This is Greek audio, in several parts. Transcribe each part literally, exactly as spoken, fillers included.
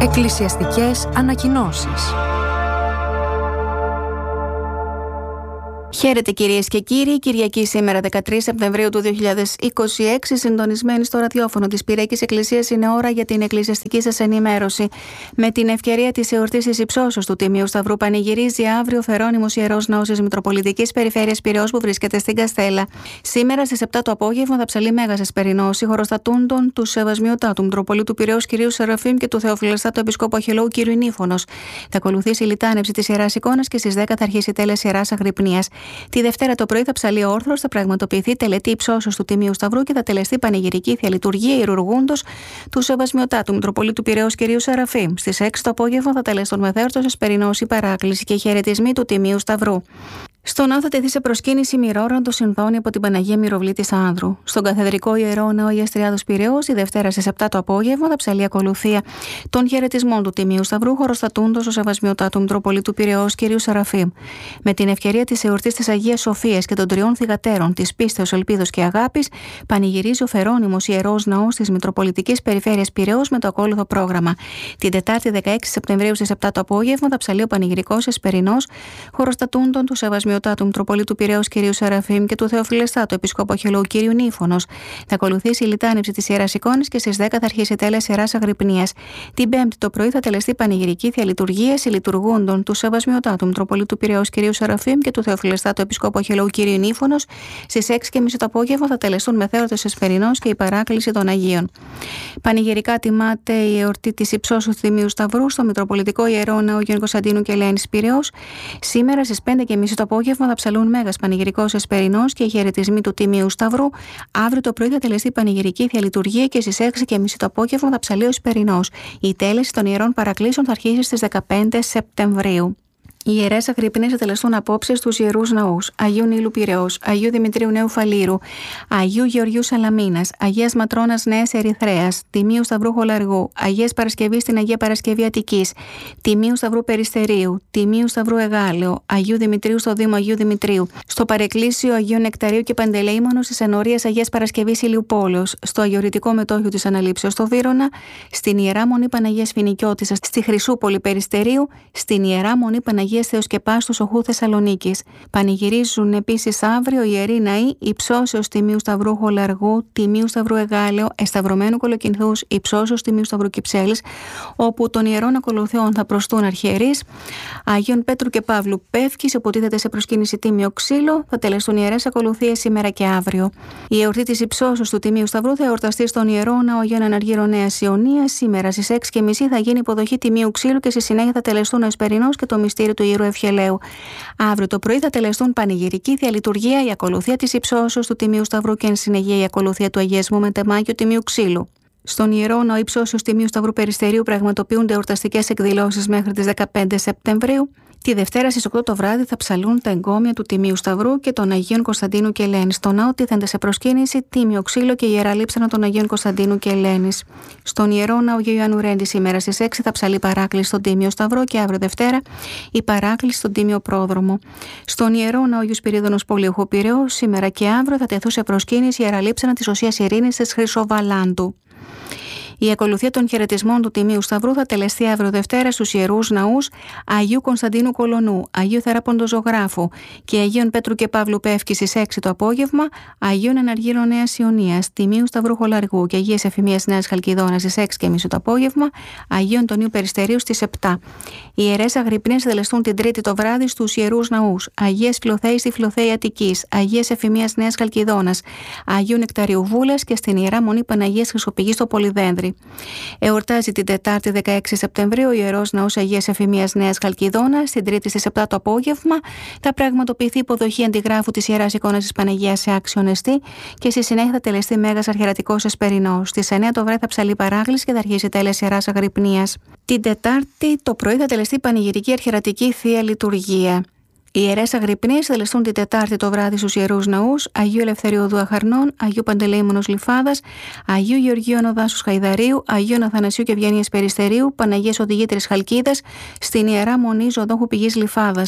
Εκκλησιαστικές ανακοινώσεις. Χαίρετε κυρίες και κύριοι, Κυριακή σήμερα δεκατρείς Σεπτεμβρίου του δύο χιλιάδες είκοσι έξι, συντονισμένοι στο ραδιόφωνο της Πυριακής Εκκλησίας, είναι ώρα για την εκκλησιαστική σας ενημέρωση. Με την ευκαιρία της εορτής της Υψώσεως του Τιμίου Σταυρού πανηγυρίζει αύριο ο Φερόνιμος Ιερός Ναός της Μητροπολιτικής Περιφέρειας Πειραιώς που βρίσκεται στην Καστέλα. Σήμερα στις επτά το απόγευμα θα ψαλεί Μέγας Εσπερινός, συγχωροστατούντων του Σεβασμιωτάτου Μητροπολίτου Πειραιώς κυρίου Σεραφείμ και του Θεοφιλεστάτου Επισκόπου Αχιλλώου κύριου Νήφωνος. Θα ακολουθήσει η λιτάνευση της Ιεράς Εικόνας και στις δέκα θα αρχίσει η τέλεση Ιεράς Αγρυπνίας. Τη Δευτέρα το πρωί θα ψαλεί ο όρθρος, θα πραγματοποιηθεί τελετή υψώσεως του Τιμίου Σταυρού και θα τελεστεί πανηγυρική θεία λειτουργία ιερουργούντος του Σεβασμιωτάτου Μητροπολίτου Πειραιώς κυρίου Σεραφείμ. Στις έξι το απόγευμα θα τελεστούν μεθέωρτος Εσπερινός η παράκληση και οι χαιρετισμοί του Τιμίου Σταυρού. Στον ναό θα τεθεί σε προσκύνηση μυρόραντο συνδόνη από την Παναγία Μυροβλήτης Άνδρου. Στον Καθεδρικό Ιερό Ναό Αγίας Τριάδος Πειραιώς, η Δευτέρα στις επτά το απόγευμα θα ψαλεί ακολουθία των χαιρετισμών του Τιμίου Σταυρού, χωροστατούντος ο Σεβασμιωτάτου Μητροπολίτου Πειραιώς κυρίου Σεραφείμ. Με την ευκαιρία της εορτής της Αγίας Σοφίας και των τριών θυγατέρων της πίστεως, ελπίδος και αγάπης, πανηγυρίζει ο Φερόνιμος Ιερός Ναός της Μητροπολιτικής Περιφέρειας Πειραιώς με το ακόλουθο πρόγραμμα. Την Τετάρτη δεκαέξι Σεπτεμβρίου στις επτά το απόγευμα θα ψαλεί ο πανηγυρικός Εσπερινός, χωροστατούντων του Σεβασμιωτάτου του Μητροπολίτου Πειραιώς κυρίου Σεραφείμ και του Θεοφιλεστάτου Επισκόπου Αχιλλώου κύριου Νήφωνος. Θα ακολουθήσει η λιτάνευση της Ιεράς Εικόνας και στις δέκα θα αρχίσει η τέλεση Ιεράς Αγρυπνίας. Την Πέμπτη το πρωί θα τελεστεί πανηγυρική θεία λειτουργία συλλειτουργούντων του Σεβασμιωτάτου Μητροπολίτου Πειραιώς κυρίου Σεραφείμ και του Θεοφιλεστάτου Επισκόπου Αχιλλώου κύριου Νήφωνος. Στις έξι και μισή το απόγευμα θα τελεστούν μεθέωρτος Εσπερινός και η παράκληση των Αγίων. Πανηγυρικά τιμάται η εορτή της Υψώσεως του Τιμίου Σταυρού στο Μητροπολιτικό Ιερό Ναό Αγίων Κωνσταντίνου και Ελένης Πειραιώς. Σήμερα στις πέντε και μισή το απόγευμα θα ψαλούν Μέγας Πανηγυρικός Εσπερινός και οι χαιρετισμοί του Τιμίου Σταυρού. Αύριο το πρωί θα τελεστεί πανηγυρική θεία λειτουργία και στις έξι και μισή το απόγευμα θα ψαλεί ο Εσπερινός. Η τέλεση των ιερών παρακλήσεων θα αρχίσει στις δεκαπέντε Σεπτεμβρίου. Οι ιερές Αγρυπνίες θα τελεστούν απόψε στους ιερούς ναούς Αγίου Νείλου Πειραιώς, Αγίου Δημητρίου Νέου Φαλήρου, Αγίου Γεωργίου Σαλαμίνας, Αγίας Ματρώνας Νέας Ερυθρέας, Τιμίου Σταυρού Χολαργού, Αγίας Παρασκευής στην Αγία Παρασκευή Αττικής, Τιμίου Σταυρού Περιστερίου, Τιμίου Σταυρού Εγάλεο, Αγίου Δημητρίου στο Δήμο Αγίου Δημητρίου, στο Παρεκκλήσιο Αγίου Νεκταρίου και Παντελεήμονος της Ενορίας Αγίας Παρασκευής Ηλιουπόλεως, στο Αγιορητικό Μετόχιο της Αναλήψεως στο Βύρωνα, στην Ιερά Μονή Παναγίας Φοινικιώτισσας στη Χρυσούπολη Περιστερίου, στην Ιερά Μονή Παναγίας Θεοσκεπάς του Σοχού Θεσσαλονίκης. Πανηγυρίζουν επίσης αύριο οι ιεροί ναοί Υψώσεως Τιμίου Σταυρού Χολαργού, Τιμίου Σταυρού Εγάλεο, Εσταυρωμένου Κολοκυνθούς, Υψώσεως Τιμίου Σταυρού Κυψέλης, όπου των ιερών ακολουθιών θα προστούν αρχιερείς Αγίων Πέτρου και Παύλου Πεύκης, υποτίθεται σε προσκύνηση Τίμιο Ξύλο, θα τελεστούν ιερές ακολουθίες σήμερα και αύριο. Η εορτή της Υψώσεως του Τιμίου Σταυρού θα εορταστεί στον Ιερό Ναό Αγίων Αναργύρων Νέας Ιωνίας. Σήμερα στις έξι και μισή θα γίνει υποδοχή Τιμίου Ξύλου και στη συνέχεια θα τελεστούν ο Εσπερινός και το μυστήριο του Ιερού Ευχελαίου. Αύριο το πρωί θα τελεστούν πανηγυρική θεία λειτουργία, η ακολουθία της Υψώσεως του Τιμίου Σταυρού και εν συνεχεία η ακολουθία του Αγιασμού με τεμάχιο Τιμίου Ξύλου. Στον Ιερό Ναό Υψώσεως Τιμίου Σταυρού Περιστερίου πραγματοποιούνται εορταστικές εκδηλώσεις μέχρι τις δεκαπέντε Σεπτεμβρίου. Τη Δευτέρα στις οκτώ το βράδυ θα ψαλούν τα εγκόμια του Τιμίου Σταυρού και των Αγίων Κωνσταντίνου και Ελένης. Στο ναό τίθενται σε προσκύνηση Τίμιο Ξύλο και η Ιερά Λείψανα των Αγίων Κωνσταντίνου και Ελένης. Στον Ιερό Ναό Αγίου Ιωάννου Ρέντη σήμερα στις έξι θα ψαλεί παράκληση στον Τίμιο Σταυρό και αύριο Δευτέρα η παράκληση στον Τίμιο Πρόδρομο. Στον Ιερό Ναό Αγίου Σπυρίδωνος Πολιουχού Πειραιώς σήμερα και αύριο θα τεθούν σε προσκύνηση η Ιερά Λείψανα της Οσίας Ειρήνης της Χρυσοβαλάντου. Η ακολουθία των χαιρετισμών του Τιμίου Σταυρού θα τελεστεί αύριο Δευτέρα στους ιερούς ναούς Αγίου Κωνσταντίνου Κολονού, Αγίου Θεράποντος Ζωγράφου και Αγίων Πέτρου και Παύλου Πεύκης στις έξι το απόγευμα, Αγίων Αναργύρων Νέας Ιωνίας, Τιμίου Σταυρού Χολαργού και Αγίας Εφημίας Νέας Χαλκιδόνας στις έξι και μισή το απόγευμα, Αγίου Αντωνίου Περιστερίου στις επτά. Οι ιερές Αγρυπνίες θα τελεστούν την Τρίτη το βράδυ στους ιερούς ναούς Αγίας Φιλοθέης στη Φιλοθέη Αττικής, Αγίας Εφημίας Νέας Χαλκιδόνας, Αγίου Νεκταρίου Βούλας και στην Ιερά Μονή Παναγίας Χρυσοπηγής στο Πολυδένδρι. Εορτάζει την Τετάρτη δεκαέξι Σεπτεμβρίου ο Ιερός Ναός Αγίας Εφημίας Νέας Χαλκιδόνας. Την Τρίτη στις επτά το απόγευμα θα πραγματοποιηθεί υποδοχή αντιγράφου της Ιεράς Εικόνας της Παναγίας σε άξιον εστί και στη συνέχεια θα τελεστεί Μέγας Αρχιερατικός Εσπερινός. Στις εννέα το βράδυ θα ψαλεί παράκληση και θα αρχίσει τέλεση Ιεράς Αγρυπνίας. Την Τετάρτη το πρωί θα τελεστεί πανηγυρική αρχιερατική θεία λειτουργία. Οι ιερές Αγρυπνίες θα τελεστούν την Τετάρτη το βράδυ στους ιερούς ναούς Αγίου Ελευθεριωδού Αχαρνών, Αγίου Παντελεήμονος Λιφάδας, Αγίου Γεωργίου Ανοδάσους Χαϊδαρίου, Αγίου Αθανασίου και Ευγενίας Περιστερίου, Παναγίας Οδηγήτρης Χαλκίδας, στην Ιερά Μονή Ζωοδόχου Πηγής Λιφάδας.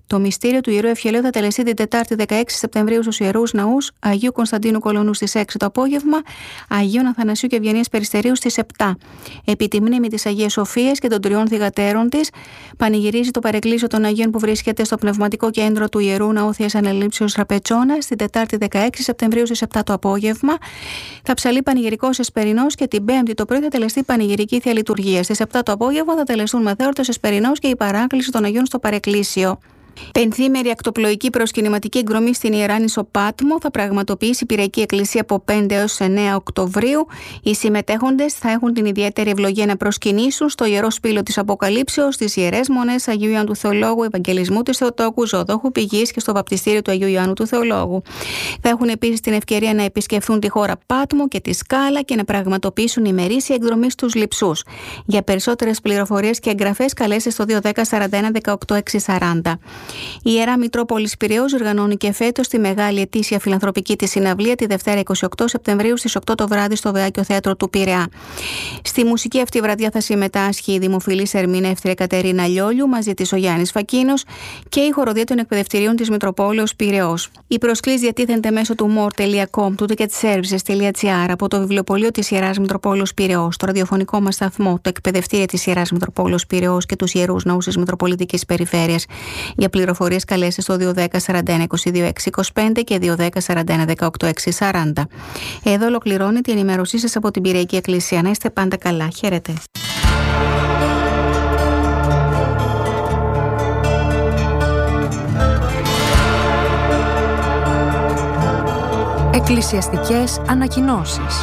Το μυστήριο του Ιερού Ευχελαίου θα τελεστεί την Τετάρτη δεκαέξι Σεπτεμβρίου στους Ιερούς Ναούς Αγίου Κωνσταντίνου Κολονού στις έξι το απόγευμα, Αγίων Αθανασίου και Ευγενίας Περιστερίου στις επτά. Επί τη μνήμη της Αγίας Σοφίας και των τριών θυγατέρων της, πανηγυρίζει το παρεκκλήσιο των Αγίων που βρίσκεται στο πνευματικό κέντρο του Ιερού Ναού Θείας Ανελήψεως Ραπετσόνα την Τετάρτη δεκαέξι Σεπτεμβρίου στις επτά το απόγευμα. Θα ψαλεί πανηγυρικός εσπερινός και την Πέμπτη το πρωί θα τελεστεί πανηγυρική θεία λειτουργία. Στις επτά το απόγευμα θα τελεστούν μεθέωρτος εσπερινός και η παράκληση των Αγίων στο παρεκκλήσιο. Πενθήμερη ακτοπλοϊκή προσκυνηματική εκδρομή στην Ιερά Νήσο Πάτμο θα πραγματοποιήσει η Πυραϊκή Εκκλησία από πέντε έως εννέα Οκτωβρίου. Οι συμμετέχοντες θα έχουν την ιδιαίτερη ευλογία να προσκυνήσουν στο Ιερό Σπήλο της Αποκαλύψεως, στις Ιερές Μονές Αγίου Ιωάννου του Θεολόγου, Ευαγγελισμού της Θεοτόκου, Ζωοδόχου Πηγής και στο βαπτιστήριο του Αγίου Ιωάννου του Θεολόγου. Θα έχουν επίσης την ευκαιρία να επισκεφθούν τη χώρα Πάτμο και τη Σκάλα και να πραγματοποιήσουν ημερήσια εκδρομή στους Λειψούς. Για περισσότερες πληροφορίες και εγγραφές καλέστε στο δύο ένα μηδέν σαράντα ένα δεκαοκτώ έξι σαράντα. Η Ιερά Μητρόπολης Πειραιώς οργανώνει και φέτος τη μεγάλη ετήσια φιλανθρωπική της συναυλία τη Δευτέρα είκοσι οκτώ Σεπτεμβρίου στις οκτώ το βράδυ στο Βεάκιο Θέατρο του Πειραιά. Στη μουσική αυτή βραδιά θα συμμετάσχει η δημοφιλής ερμηνεύτρια Κατερίνα Λιόλιου μαζί της ο Γιάννης Φακίνος και η χοροδία των εκπαιδευτηρίων της Μητροπόλεως Πειραιώς. Οι προσκλήσεις διατίθενται μέσω του more τελεία com, του ticketservices τελεία gr, από το βιβλιοπωλείο της Ιεράς Μητροπόλεως Πειραιώς, το ραδιοφωνικό μας σταθμό, το εκπαιδευτήριο της Ιεράς Μητροπόλεως Πειραιώς και τους Ιερούς Ναούς της Μητροπολιτικής Περιφέρειας. Για πληροφορίες καλέστε στο δύο ένα μηδέν σαράντα ένα είκοσι δύο έξι είκοσι πέντε και δύο ένα μηδέν σαράντα ένα δεκαοκτώ έξι σαράντα. Εδώ ολοκληρώνεται η ενημέρωσή σας από την Πυριακή Εκκλησία. Να είστε πάντα καλά. Χαίρετε. Εκκλησιαστικές ανακοινώσεις.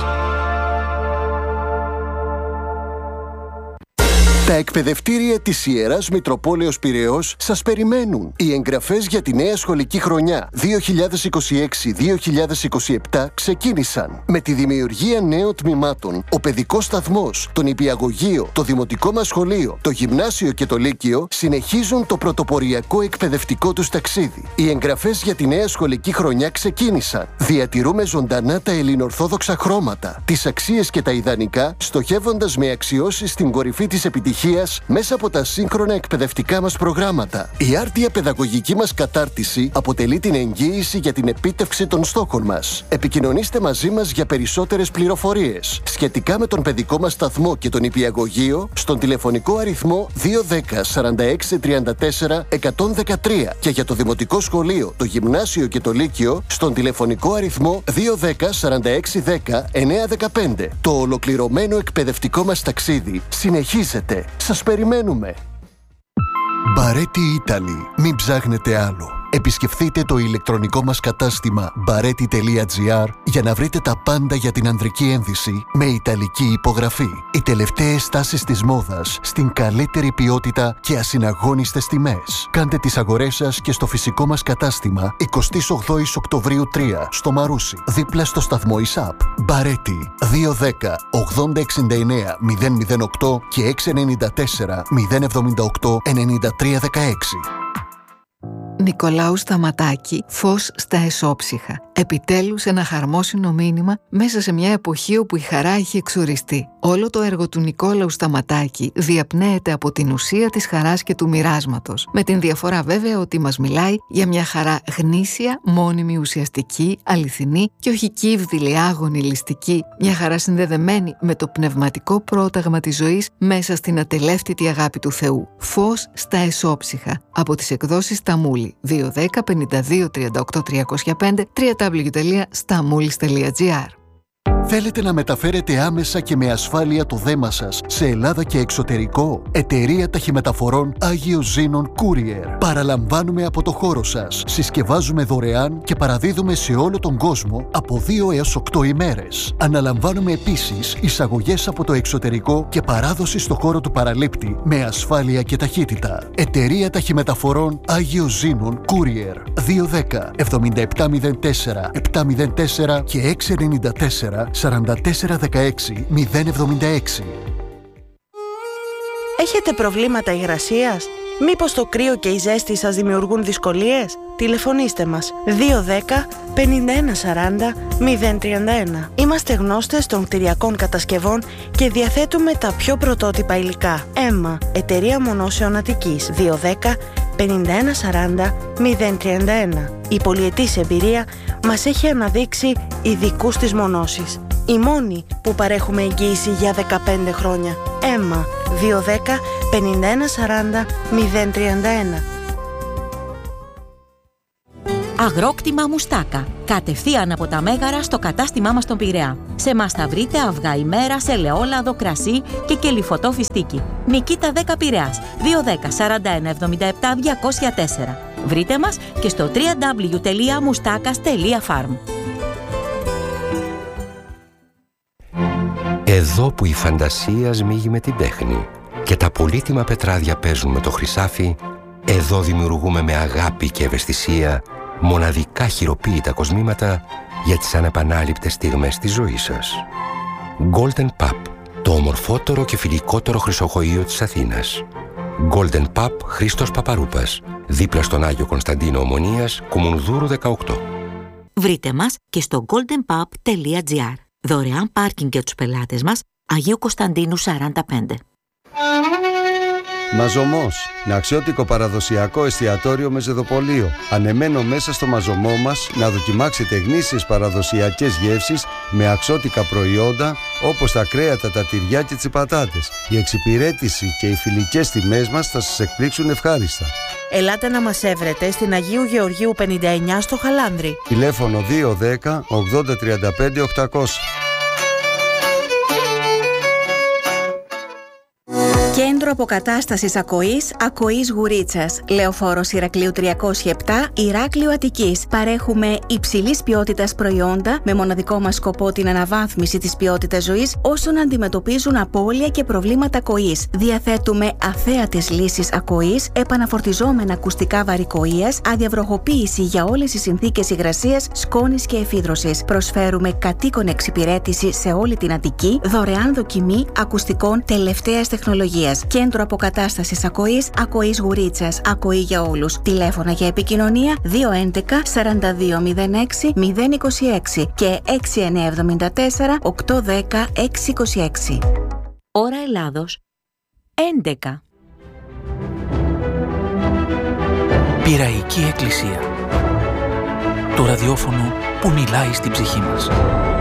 Τα εκπαιδευτήρια της Ιεράς Μητροπόλεως Πειραιώς σας περιμένουν. Οι εγγραφές για τη νέα σχολική χρονιά δύο χιλιάδες είκοσι έξι δύο χιλιάδες είκοσι επτά ξεκίνησαν. Με τη δημιουργία νέων τμήματων, ο παιδικός σταθμός, το νηπιαγωγείο, το δημοτικό μας σχολείο, το γυμνάσιο και το λύκειο συνεχίζουν το πρωτοποριακό εκπαιδευτικό τους ταξίδι. Οι εγγραφές για τη νέα σχολική χρονιά ξεκίνησαν. Διατηρούμε ζωντανά τα ελληνορθόδοξα χρώματα, τις αξίες και τα ιδανικά, στοχεύοντας με αξιώσεις στην κορυφή της επιτυχίας μέσα από τα σύγχρονα εκπαιδευτικά μας προγράμματα. Η άρτια παιδαγωγική μας κατάρτιση αποτελεί την εγγύηση για την επίτευξη των στόχων μας. Επικοινωνήστε μαζί μας για περισσότερες πληροφορίες σχετικά με τον παιδικό μας σταθμό και τον νηπιαγωγείο στον τηλεφωνικό αριθμό δύο ένα μηδέν σαράντα έξι τριάντα τέσσερα εκατόν δεκατρία και για το δημοτικό σχολείο, το γυμνάσιο και το λύκειο στον τηλεφωνικό αριθμό δύο ένα μηδέν σαράντα έξι δέκα εννέα δεκαπέντε. Το ολοκληρωμένο εκπαιδευτικό μας ταξίδι συνεχίζεται. Σας περιμένουμε. Μπαρέτι Italy. Μην ψάχνετε άλλο. Επισκεφθείτε το ηλεκτρονικό μας κατάστημα μπαρέτι τελεία gr για να βρείτε τα πάντα για την ανδρική ένδυση με ιταλική υπογραφή. Οι τελευταίες τάσεις της μόδας στην καλύτερη ποιότητα και ασυναγώνιστες τιμές. Κάντε τις αγορές σας και στο φυσικό μας κατάστημα εικοστή ογδόη Οκτωβρίου τρία στο Μαρούσι, δίπλα στο σταθμό ΙΣΑΠ. Μπαρέτι δύο ένα μηδέν ογδόντα εξήντα εννέα μηδέν μηδέν οκτώ και έξι εννιά τέσσερα μηδέν εβδομήντα οκτώ ενενήντα τρία δεκαέξι. Νικολάου Σταματάκη, φως στα εσώψυχα. Επιτέλους ένα χαρμόσυνο μήνυμα μέσα σε μια εποχή όπου η χαρά έχει εξοριστεί. Όλο το έργο του Νικόλαου Σταματάκη διαπνέεται από την ουσία της χαράς και του μοιράσματος. Με την διαφορά βέβαια ότι μας μιλάει για μια χαρά γνήσια, μόνιμη, ουσιαστική, αληθινή και όχι κύβδηλη, άγωνη, ληστική. Μια χαρά συνδεδεμένη με το πνευματικό πρόταγμα της ζωής μέσα στην ατελεύτητη αγάπη του Θεού. Φως στα εσώψυχα. Από τις εκδόσεις Σταμούλη δύο ένα μηδέν πενήντα δύο τριάντα οκτώ τριακόσια πέντε double-u double-u double-u τελεία σταμούλης τελεία gr. Θέλετε να μεταφέρετε άμεσα και με ασφάλεια το δέμα σας σε Ελλάδα και εξωτερικό? Εταιρεία Ταχυμεταφορών Άγιος Ζήνων Courier. Παραλαμβάνουμε από το χώρο σας. Συσκευάζουμε δωρεάν και παραδίδουμε σε όλο τον κόσμο από δύο έως οκτώ ημέρες. Αναλαμβάνουμε επίσης εισαγωγές από το εξωτερικό και παράδοση στο χώρο του παραλήπτη με ασφάλεια και ταχύτητα. Εταιρεία Ταχυμεταφορών Άγιος Ζήνων Courier. δύο ένα μηδέν εβδομήντα επτά μηδέν τέσσερα επτά μηδέν τέσσερα και έξι εννιά τέσσερα σαράντα τέσσερα δεκαέξι μηδέν εβδομήντα έξι. Έχετε προβλήματα υγρασίας? Μήπως το κρύο και η ζέστη σας δημιουργούν δυσκολίες? Τηλεφωνήστε μας δύο ένα μηδέν πενήντα ένα σαράντα μηδέν τριάντα ένα. Είμαστε γνώστες των κτηριακών κατασκευών και διαθέτουμε τα πιο πρωτότυπα υλικά. Έμα, εταιρεία μονώσεων Αττικής δύο ένα μηδέν πενήντα ένα σαράντα μηδέν τριάντα ένα. Η πολυετής εμπειρία μας έχει αναδείξει ειδικούς της μονώσης. Η μόνη που παρέχουμε εγγύηση για δεκαπέντε χρόνια. ΕΜΜΑ δύο ένα μηδέν πενήντα ένα σαράντα μηδέν τριάντα ένα. Αγρόκτημα Μουστάκα. Κατευθείαν από τα Μέγαρα στο κατάστημά μας στον Πειραιά. Σε μας θα βρείτε αυγά ημέρα, ελαιόλαδο, κρασί και κελιφωτό φιστίκι. Νικήτα δέκα Πειραιάς, δύο ένα μηδέν σαράντα ένα εβδομήντα επτά διακόσια τέσσερα. Βρείτε μας και στο double-u double-u double-u τελεία μουστάκας τελεία farm. Εδώ που η φαντασία σμίγει με την τέχνη και τα πολύτιμα πετράδια παίζουν με το χρυσάφι, εδώ δημιουργούμε με αγάπη και ευαισθησία μοναδικά χειροποίητα κοσμήματα για τις ανεπανάληπτες στιγμές της ζωής σας. Golden Pub, το ομορφότερο και φιλικότερο χρυσοχοείο της Αθήνας. Golden Pub Χρήστος Παπαρούπας, δίπλα στον Άγιο Κωνσταντίνο Ομονίας, Κουμουνδούρου δεκαοκτώ. Βρείτε μας και στο golden pub τελεία gr. Δωρεάν πάρκινγκ για τους πελάτες μας, Αγίου Κωνσταντίνου σαράντα πέντε. Μαζωμός, ένα αξιότικο παραδοσιακό εστιατόριο με ζεδοπολείο. Ανεμένο μέσα στο μαζωμό μας να δοκιμάξετε γνήσιες παραδοσιακές γεύσεις με αξιότικα προϊόντα όπως τα κρέατα, τα τυριά και τις πατάτες. Η εξυπηρέτηση και οι φιλικές τιμές μας θα σας εκπλήξουν ευχάριστα. Ελάτε να μας έβρετε στην Αγίου Γεωργίου πενήντα εννιά στο Χαλάνδρι. Τηλέφωνο δύο ένα μηδέν ογδόντα τριάντα πέντε οκτακόσια. Κέντρο Αποκατάστασης Ακοής, Ακοής Γουρίτσας. Λεωφόρος Ηρακλείου τριακόσια επτά, Ηράκλειο Αττικής. Παρέχουμε υψηλής ποιότητας προϊόντα με μοναδικό μας σκοπό την αναβάθμιση της ποιότητας ζωής όσων αντιμετωπίζουν απώλεια και προβλήματα ακοής. Διαθέτουμε αθέατες λύσεις ακοής, επαναφορτιζόμενα ακουστικά βαρικοείας, αδιαβροχοποίηση για όλες τις συνθήκες υγρασίας, σκόνης και εφίδρωσης. Προσφέρουμε κατοίκον εξυπηρέτηση σε όλη την Αττική, δωρεάν δοκιμή ακουστικών τελευταίας τεχνολογίας. Κέντρο Αποκατάστασης Ακοής, Ακοής Γουρίτσας. Ακοή για όλους. Τηλέφωνα για επικοινωνία δύο ένα ένα σαράντα δύο μηδέν έξι μηδέν είκοσι έξι και έξι εννιά εβδομήντα τέσσερα οκτώ δέκα έξι είκοσι έξι. Ώρα Ελλάδος έντεκα. Πειραϊκή Εκκλησία. Το ραδιόφωνο που μιλάει στην ψυχή μας.